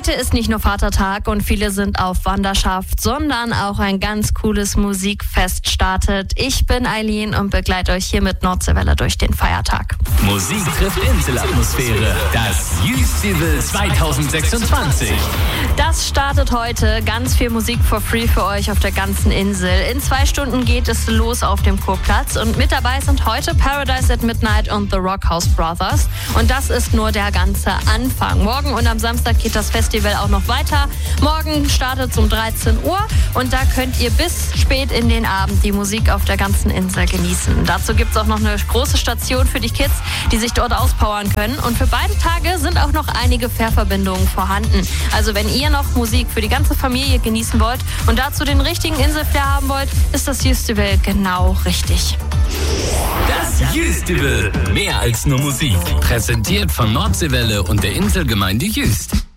Heute ist nicht nur Vatertag und viele sind auf Wanderschaft, sondern auch ein ganz cooles Musikfest startet. Ich bin Eileen und begleite euch hier mit Nordseewelle durch den Feiertag. Musik trifft Inselatmosphäre. Das Festival 2026. Das startet heute. Ganz viel Musik for free für euch auf der ganzen Insel. In 2 Stunden geht es los auf dem Kurplatz und mit dabei sind heute Paradise at Midnight und The Rockhouse Brothers. Und das ist nur der ganze Anfang. Morgen und am Samstag geht das Festival auch noch weiter. Morgen startet es um 13 Uhr und da könnt ihr bis spät in den Abend die Musik auf der ganzen Insel genießen. Dazu gibt es auch noch eine große Station für die Kids, die sich dort auspowern können. Und für beide Tage sind auch noch einige Fährverbindungen vorhanden. Also wenn ihr noch Musik für die ganze Familie genießen wollt und dazu den richtigen Inselflair haben wollt, ist das Festival genau richtig. Das Festival. Mehr als nur Musik. Präsentiert von Nordseewelle und der Inselgemeinde Jüst.